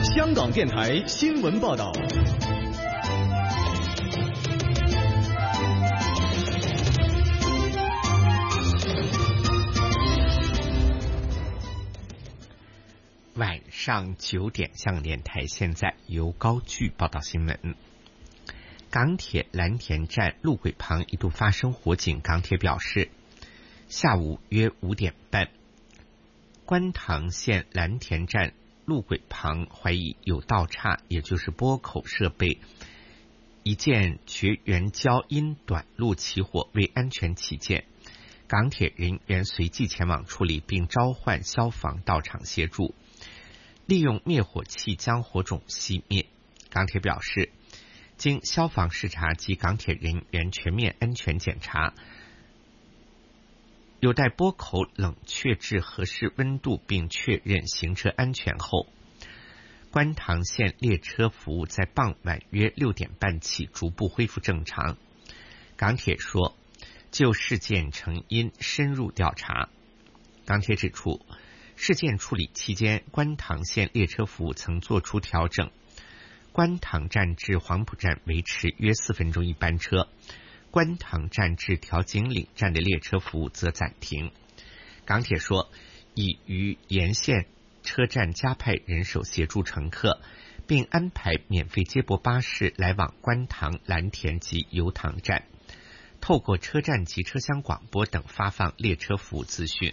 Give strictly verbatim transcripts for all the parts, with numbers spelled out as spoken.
香港电台新闻报道。 晚上九点，香港电台现在由高炬报道新闻。港铁蓝田站路轨旁一度发生火警，港铁表示，下午约五点半，观塘线蓝田站路轨旁怀疑有道岔，也就是拨口设备一件绝缘胶因短路起火，为安全起见，港铁人员随即前往处理，并召唤消防到场协助，利用灭火器将火种熄灭。港铁表示，经消防视察及港铁人员全面安全检查，有待拨口冷却至合适温度并确认行车安全后，观塘线列车服务在傍晚约六点半起逐步恢复正常。港铁说，就事件成因深入调查。港铁指出，事件处理期间，观塘线列车服务曾作出调整，观塘站至黄埔站维持约四分钟一班车，观塘站至调景岭站的列车服务则暂停。港铁说，已于沿线车站加派人手协助乘客，并安排免费接驳巴士来往观塘、蓝田及油塘站，透过车站及车厢广播等发放列车服务资讯。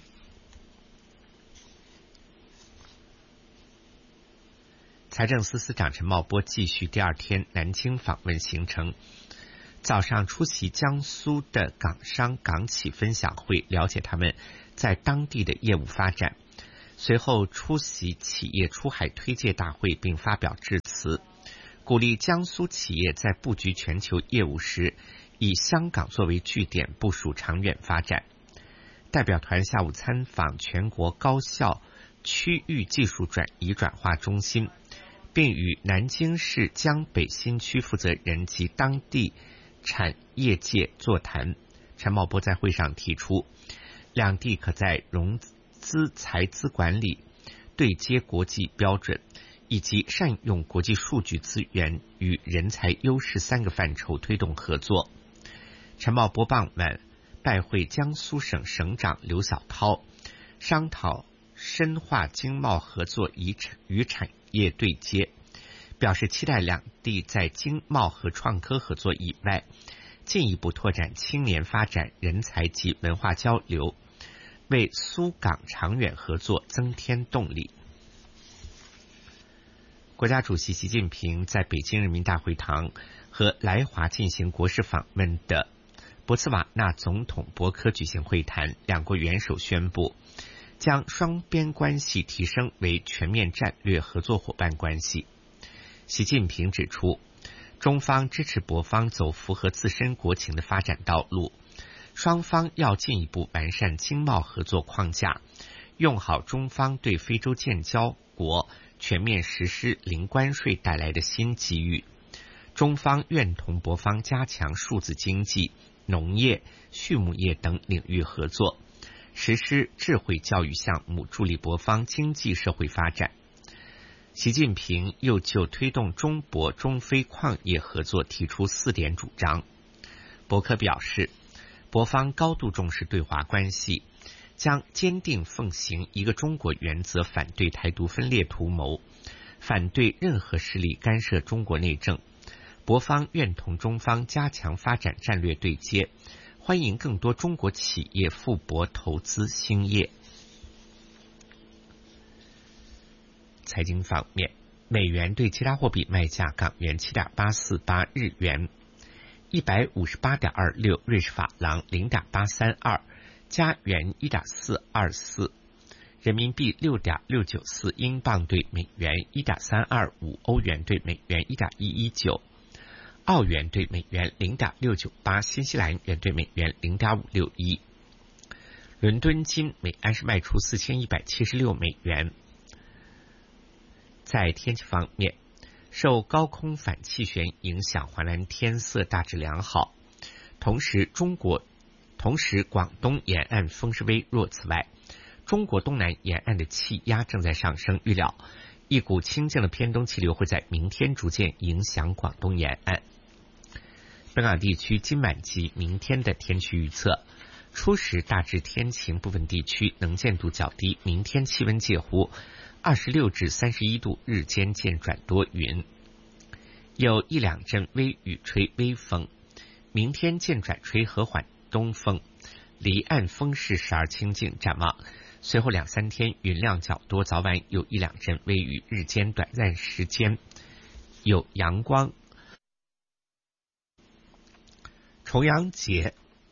财政司司长陈茂波继续第二天南京访问行程，早上出席江苏的港商港企分享会，了解他们在当地的业务发展，随后出席企业出海推介大会并发表致辞，鼓励江苏企业在布局全球业务时，以香港作为据点部署长远发展。代表团下午参访全国高校区域技术转移转化中心，并与南京市江北新区负责人及当地产业界座谈。陈茂波在会上提出，两地可在融资财资管理、对接国际标准以及善用国际数据资源与人才优势三个范畴推动合作。陈茂波傍晚拜会江苏省省长刘晓涛，商讨深化经贸合作与产业对接，表示期待两地在经贸和创科合作以外，进一步拓展青年发展、人才及文化交流，为苏港长远合作增添动力。国家主席习近平在北京人民大会堂和来华进行国事访问的博茨瓦纳总统博科举行会谈，两国元首宣布将双边关系提升为全面战略合作伙伴关系。习近平指出，中方支持博方走符合自身国情的发展道路，双方要进一步完善经贸合作框架，用好中方对非洲建交国全面实施零关税带来的新机遇。中方愿同博方加强数字经济、农业、畜牧业等领域合作，实施智慧教育项目，助力博方经济社会发展。习近平又就推动中博中非矿业合作提出四点主张。博科表示，博方高度重视对华关系，将坚定奉行一个中国原则，反对台独分裂图谋，反对任何势力干涉中国内政。博方愿同中方加强发展战略对接，欢迎更多中国企业赴博投资兴业。财经方面，美元对其他货币卖价：港元 七点八四八， 日元 一百五十八点二六， 瑞士法郎 零点八三二， 加元 一点四二四， 人民币 六点六九四， 英镑对美元 一点三二五， 欧元对美元 一点一一九， 澳元对美元 零点六九八， 新西兰元对美元 零点五六一。伦敦金每安士卖出四千一百七十六美元。在天气方面，受高空反气旋影响，华南天色大致良好，同时中国同时广东沿岸风势微弱。此外，中国东南沿岸的气压正在上升，预料一股清劲的偏东气流会在明天逐渐影响广东沿岸。本港地区今晚及明天的天气预测：初时大致天晴，部分地区能见度较低。明天气温介乎二十六至三十一度，日间渐转多云，有一两阵微雨，吹微风。明天渐转吹和缓东风，离岸风势时而清劲。展望随后两三天云量较多，早晚有一两阵微雨，日间短暂时间有阳光。重阳节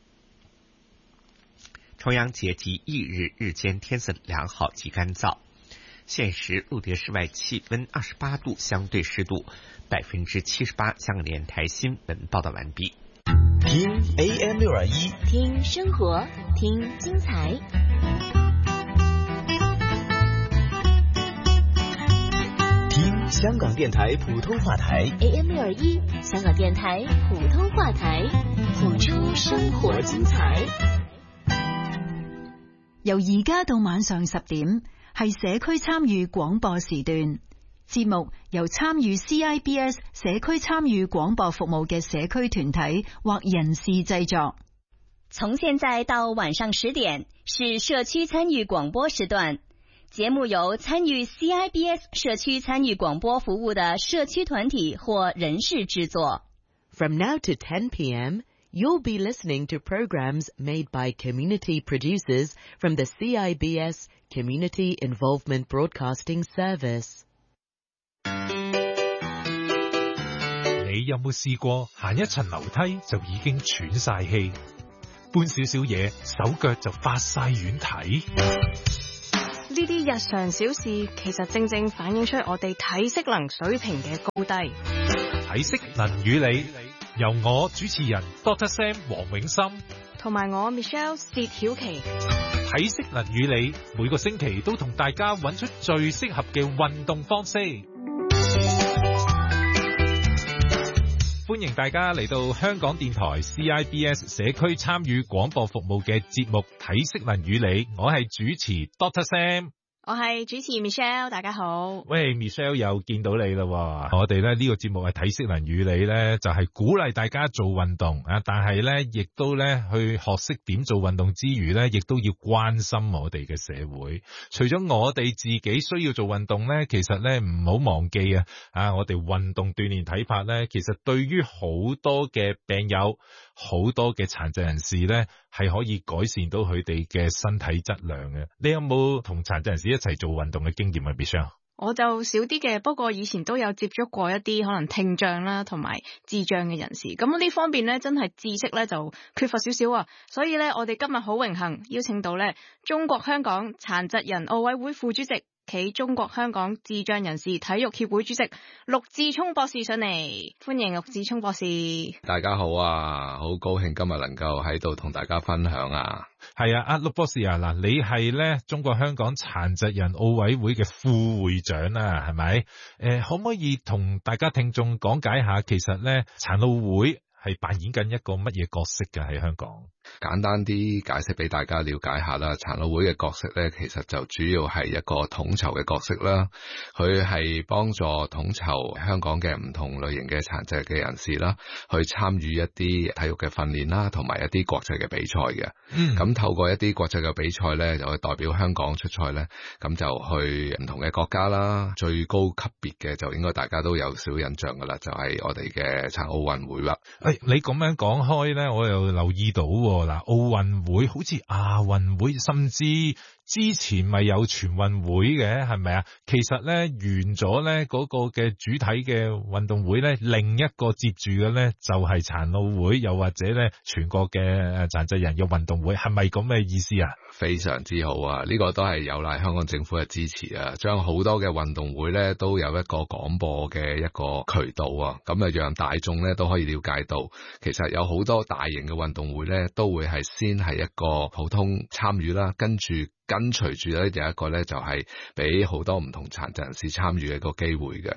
重阳节及翌日日间天色良好及干燥。现时陆蝶室外气温二十八度，相对湿度百分之七十八。香港电台新闻报道完毕。 听 A M 六二一， 听生活，听精彩。 听香港电台普通話台 A M 六二一，香港電台普通話台，播出生活精彩。 由而家到晚上十點，係社區參與廣播時段。節目由參與 C I B S 社區參與廣播服務嘅社區團體或人士製作。 從現在到晚上十點是社區參與廣播時段。節目由參與 C I B S 社區參與廣播服務的社區團體或人士製作。 From now to ten p.m., you'll be listening to programs made by community producers from the C I B S Community Involvement Broadcasting Service。 你有冇試過行一層樓梯就已經喘晒氣，搬少少嘢手腳就發晒軟蹄？ 呢啲日常小事其實正正反映出我哋體適能水平嘅高低。 體適能與你，由我主持人 Doctor Sam 黃永森同埋我 Michelle 薛曉琪。 體適能與你，每個星期都同大家揾出最適合嘅運動方式。歡迎大家嚟到香港電台 C I B S 社區參與廣播服務嘅節目《體適能與你》，我係主持 Doctor Sam。 我係主持 Michelle， 大家好。 喂 Michelle 又見到你啦，我哋咧呢個節目係體適能與你咧，就係鼓勵大家做運動啊，但係咧亦都咧去學識點做運動之餘咧，亦都要關心我哋嘅社會。除咗我哋自己需要做運動咧，其實咧唔好忘記啊，啊我哋運動鍛煉體魄咧，其實對於好多嘅病友、好多嘅殘疾人士咧，係可以改善到佢哋嘅身體質量嘅。你有冇同殘疾人士一齊做運動嘅經驗啊 Michelle？ 我就少啲嘅，不過以前都有接觸過一啲可能聽障啦同埋智障嘅人士，咁呢方面咧真係知識咧就缺乏少少啊，所以咧我哋今日好榮幸邀請到咧中國香港殘疾人奧委會副主席暨中國香港智障人士體育協會主席陸志聰博士上嚟，歡迎陸志聰博士。 大家好啊，好高興今日能夠喺度同大家分享啊。 係啊，阿陸博士啊，嗱，你係咧中國香港殘疾人奧委會嘅副會長啊，係咪？誒、呃，可唔可以同大家聽眾講解下，其實咧殘奧會係扮演緊一個乜嘢角色嘅喺香港？ 簡單啲解釋俾大家了解下啦，殘奧會嘅角色咧，其實就主要係一個統籌嘅角色啦。佢係幫助統籌香港嘅唔同類型嘅殘疾嘅人士啦，去參與一啲體育嘅訓練啦，同埋一啲國際嘅比賽嘅。咁、嗯、透過一啲國際嘅比賽咧，就可以代表香港出賽咧，咁就去唔同嘅國家啦。最高級別嘅就應該大家都有少印象噶啦，就係、是、我哋嘅殘奧運會啦。 誒、哎，你咁樣講開咧，我又留意到。嗱，奧運會好似亞運會，甚至之前咪有全運會嘅，係咪啊？其實咧完咗咧嗰個嘅主體嘅運動會咧，另一個接住嘅咧就係殘奧會，又或者咧全國嘅誒殘疾人嘅運動會，係咪咁嘅意思啊？ 非常之好啊！呢、這個都係有賴香港政府嘅支持啊，將好多嘅運動會咧都有一個廣播嘅一個渠道啊，咁啊讓大眾咧都可以了解到，其實有好多大型嘅運動會咧都會係先係一個普通參與啦，跟住跟隨住咧有一個咧就係俾好多唔同殘疾人士參與嘅一個機會嘅。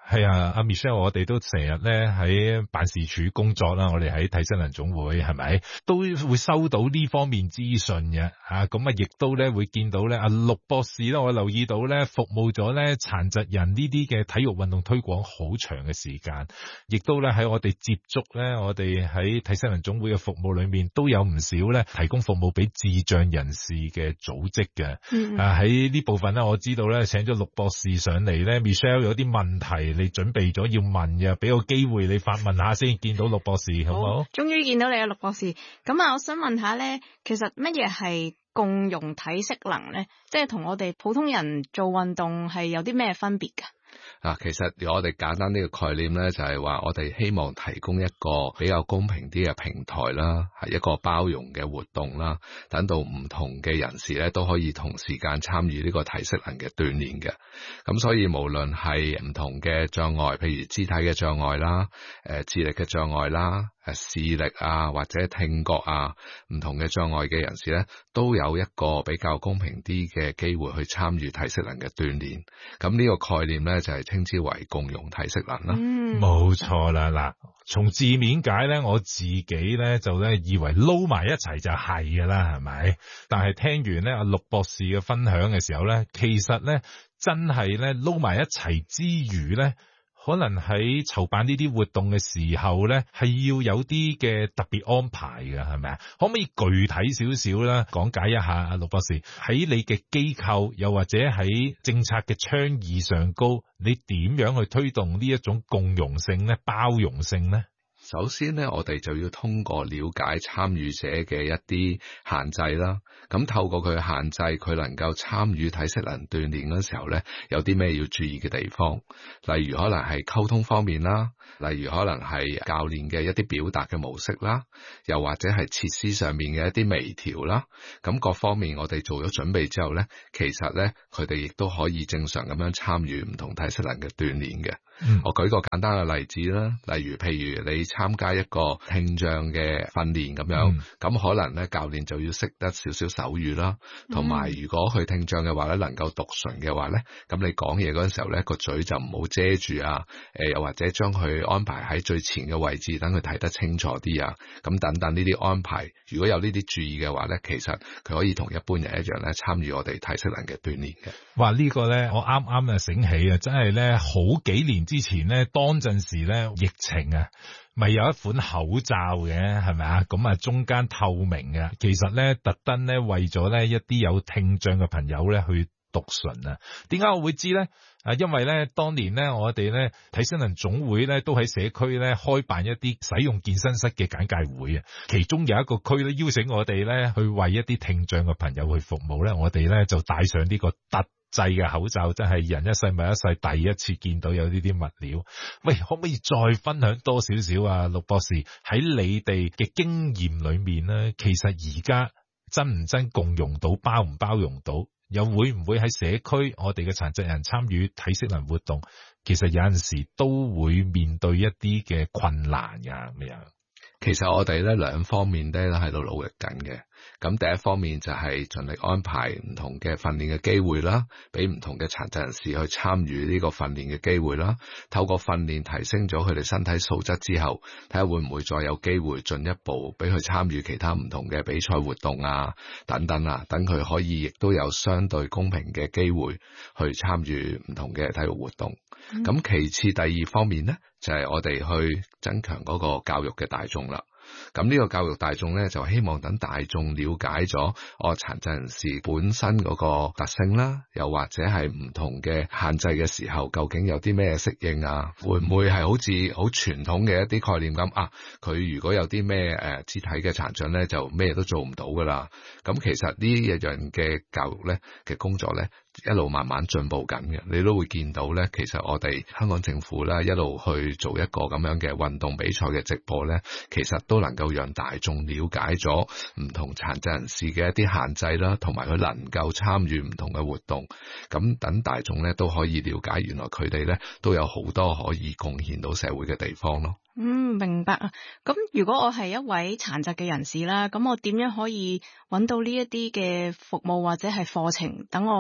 係啊，阿 Michelle，我哋都成日咧喺辦事處工作啦，我哋喺體適能總會係咪都會收到呢方面資訊嘅吓，咁啊亦都咧會見到咧阿陸博士咧，我留意到咧服務咗咧殘疾人呢啲嘅體育運動推廣好長嘅時間，亦都咧喺我哋接觸咧，我哋喺體適能總會嘅服務裏面都有唔少咧提供服務俾智障人士嘅組織嘅。嗯、啊喺呢部分咧，我知道咧請咗陸博士上嚟咧 ，Michelle 有啲問題。你準備咗要問嘅，俾個機會你發問下先。見到陸博士，好唔好？ 終於見到你啊，陸博士。咁啊，我想問下咧，其實乜嘢係共融體適能咧？即係同我哋普通人做運動係有啲咩分別㗎？ 啊，其實我哋簡單呢個概念咧，就係話我哋希望提供一個比較公平啲嘅平台啦，係一個包容嘅活動啦，等到唔同嘅人士咧都可以同時間參與呢個體適能嘅鍛鍊嘅。咁所以無論係唔同嘅障礙，譬如肢體嘅障礙啦、誒智力嘅障礙啦、誒視力啊或者聽覺啊，唔同嘅障礙嘅人士咧，都有一個比較公平啲嘅機會去參與體適能嘅鍛鍊。咁呢個概念咧就係稱之為共融體適能啦。 嗯，冇錯啦。嗱，從字面解咧，我自己咧就咧以為撈埋一齊就係噶啦，係咪？但係聽完咧阿陸博士嘅分享嘅時候咧，其實咧真係咧撈埋一齊之餘咧，可能喺籌辦呢啲活動嘅時候咧，係要有啲嘅特別安排嘅，係咪啊？可唔可以具體少少啦，講解一下啊，陸博士喺你嘅機構，又或者喺政策嘅倡議上高，你點樣去推動呢一種共融性咧、包容性咧？ 首先咧，我哋就要通過了解參與者嘅一啲限制啦。咁透過佢嘅限制，佢能夠參與體適能鍛鍊嗰時候咧，有啲咩要注意嘅地方？例如可能係溝通方面啦，例如可能係教練嘅一啲表達嘅模式啦，又或者係設施上面嘅一啲微調啦。咁各方面我哋做咗準備之後咧，其實咧佢哋亦都可以正常咁樣參與唔同體適能嘅鍛鍊嘅。嗯、我舉個簡單嘅例子啦，例如譬如你參加一個聽障嘅訓練咁樣，咁、嗯、可能咧教練就要識得少少手語啦，同埋如果佢聽障嘅話咧，能夠讀唇嘅話咧，咁你講嘢嗰陣時候咧，個嘴就唔好遮住啊，誒又或者將佢安排喺最前嘅位置，等佢睇得清楚啲啊，咁等等呢啲安排，如果有呢啲注意嘅話咧，其實佢可以同一般人一樣咧參與我哋體適能嘅鍛鍊嘅。 哇！呢、這個咧我啱啱啊醒起啊，真係咧好幾年之前咧，當陣時咧疫情啊，咪有一款口罩嘅，係咪啊？咁啊中間透明嘅，其實咧特登咧為咗咧一啲有聽障嘅朋友咧去讀唇啊。點解我會知咧？啊，因為咧當年咧我哋咧體適能總會咧都喺社區咧開辦一啲使用健身室嘅簡介會啊，其中有一個區咧邀請我哋咧去為一啲聽障嘅朋友去服務咧，我哋咧就戴上呢個特製嘅口罩，真係人一世物一世，第一次見到有呢啲物料。喂，可唔可以再分享多少少啊，陸博士喺你哋嘅經驗裏面咧，其實而家真唔真共融到，包唔包容到？又會唔會喺社區我哋嘅殘疾人參與體適能活動，其實有陣時都會面對一啲嘅困難㗎咁樣。 其實我哋咧兩方面咧都喺度努力緊嘅。咁第一方面就係盡力安排唔同嘅訓練嘅機會啦，俾唔同嘅殘疾人士去參與呢個訓練嘅機會啦。透過訓練提升咗佢哋身體素質之後，睇下會唔會再有機會進一步俾佢參與其他唔同嘅比賽活動啊，等等啊，等佢可以亦都有相對公平嘅機會去參與唔同嘅體育活動。咁、嗯、其次第二方面呢，就係、是、我哋去增強嗰個教育嘅大眾啦。咁呢個教育大眾咧，就希望等大眾了解咗我殘疾人士本身嗰個特性啦，又或者係唔同嘅限制嘅時候，究竟有啲咩適應啊？會唔會係好似好傳統嘅一啲概念咁啊？佢如果有啲咩誒肢體嘅殘障咧，就咩都做唔到噶啦。咁其實呢一樣嘅教育咧嘅工作咧，一路慢慢進步緊嘅，你都會見到咧。其實我哋香港政府咧一路去做一個咁樣嘅運動比賽嘅直播咧，其實都能夠讓大眾了解咗唔同殘疾人士嘅一啲限制啦，同埋佢能夠參與唔同嘅活動。咁等大眾咧都可以了解，原來佢哋咧都有好多可以貢獻到社會嘅地方咯。 嗯，明白啊。咁如果我係一位殘疾嘅人士啦，咁我點樣可以揾到呢一啲嘅服務或者係課程，等我可以學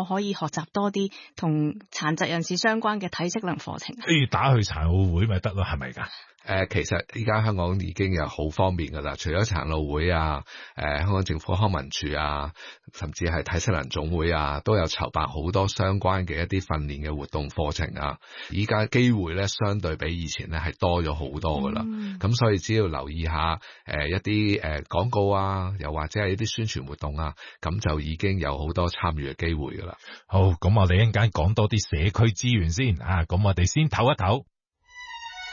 學習多啲同殘疾人士相關嘅體適能課程。 誒，打去殘奧會咪得咯，係咪㗎？ 誒、呃，其實依家香港已經有好方便噶啦，除咗殘奧會啊，誒、呃，香港政府康文署啊，甚至係體適能總會啊，都有籌辦好多相關嘅一啲訓練嘅活動課程啊。依家機會咧，相對比以前咧係多咗好多噶啦。咁、嗯、所以只要留意下誒、呃、一啲誒廣告啊，又或者係一啲宣傳活動啊，咁就已經有好多參與嘅機會噶啦。 好，咁我哋一陣間講多啲社區資源先啊，咁我哋先唞一唞。